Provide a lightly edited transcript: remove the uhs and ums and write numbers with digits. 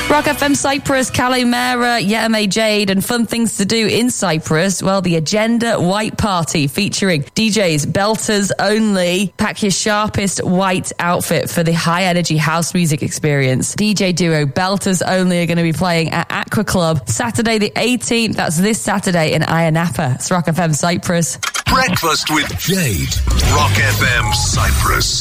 Rock FM Cyprus, Calimera, Yetame Jade, and fun things to do in Cyprus. Well, the Agenda White Party featuring DJs Belters Only. Pack your sharpest white outfit for the high energy house music experience. DJ duo Belters Only are going to be playing at Aqua Club Saturday the 18th. That's this Saturday in Ayia Napa. It's Rock FM Cyprus. Breakfast with Jade. Rock FM Cyprus.